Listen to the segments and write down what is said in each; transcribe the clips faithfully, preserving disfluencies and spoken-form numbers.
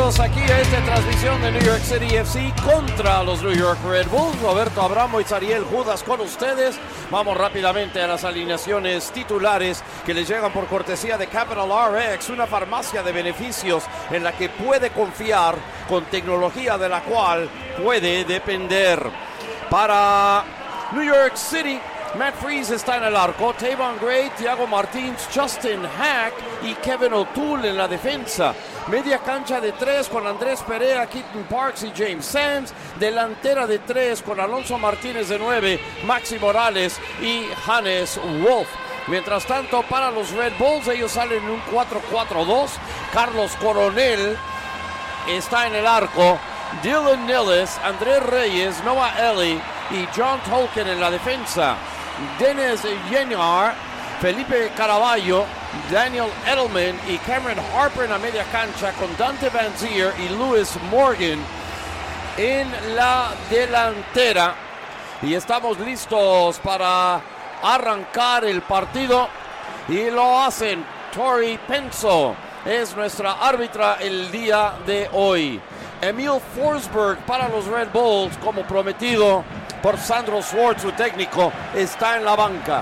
Bienvenidos aquí a esta transmisión de New York City F C contra los New York Red Bulls. Roberto Abramo y Zariel Judas con ustedes. Vamos rápidamente a las alineaciones titulares que les llegan por cortesía de Capital R X, una farmacia de beneficios en la que puede confiar con tecnología de la cual puede depender. Para New York City, Matt Freese está en el arco, Tavon Gray, Thiago Martins, Justin Hack y Kevin O'Toole en la defensa. Media cancha de tres con Andrés Perea, Keaton Parks y James Sands. Delantera de tres con Alonso Martínez de nueve, Maxi Morales y Hannes Wolf. Mientras tanto, para los Red Bulls, ellos salen en un cuatro cuatro dos. Carlos Coronel está en el arco, Dylan Nilles, Andrés Reyes, Noah Ellie y John Tolkien en la defensa. Dennis Yenyar, Felipe Caraballo, Daniel Edelman y Cameron Harper en la media cancha con Dante Van Zier y Lewis Morgan en la delantera. Y estamos listos para arrancar el partido y lo hacen. Tori Penso es nuestra árbitra el día de hoy. Emil Forsberg para los Red Bulls, como prometido por Sandro Schwartz, su técnico, está en la banca.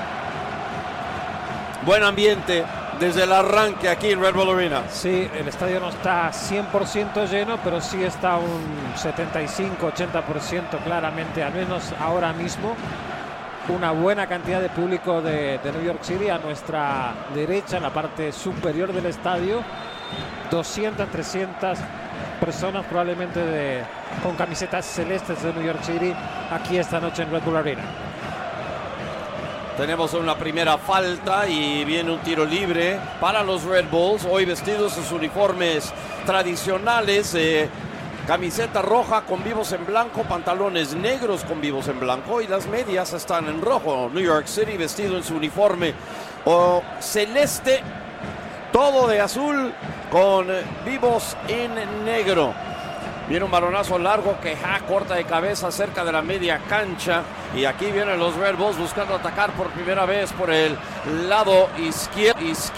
Buen ambiente desde el arranque aquí en Red Bull Arena. Sí, el estadio no está cien por ciento lleno, pero sí está un setenta y cinco a ochenta por ciento claramente, al menos ahora mismo. Una buena cantidad de público de, de New York City a nuestra derecha, en la parte superior del estadio. doscientas, trescientas personas probablemente de, con camisetas celestes de New York City aquí esta noche en Red Bull Arena. Tenemos una primera falta y viene un tiro libre para los Red Bulls, hoy vestidos en sus uniformes tradicionales, eh, camiseta roja con vivos en blanco, pantalones negros con vivos en blanco y las medias están en rojo. New York City vestido en su uniforme oh, celeste, todo de azul con vivos en negro. Viene un balonazo largo que Hack corta de cabeza cerca de la media cancha. Y aquí vienen los Red Bulls buscando atacar por primera vez por el lado izquierdo.